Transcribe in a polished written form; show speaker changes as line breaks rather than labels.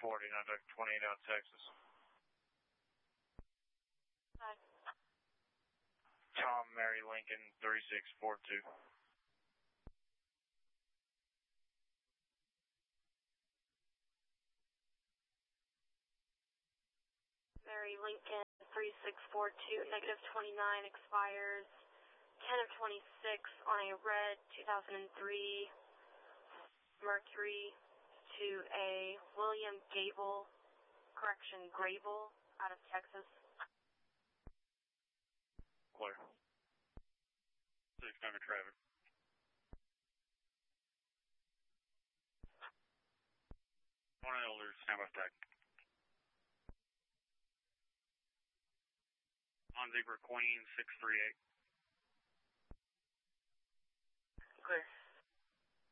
40, now deck 28 out Texas.
Hi.
Tom, Mary, Lincoln, 3642.
Mary, Lincoln, 3642, negative 29 expires 10 of 26 on a red 2003 Mercury to a William Grable out of Texas.
Clear. 600 traffic. One Elder, stand by tag. On Zebra Queen, 638.
Clear.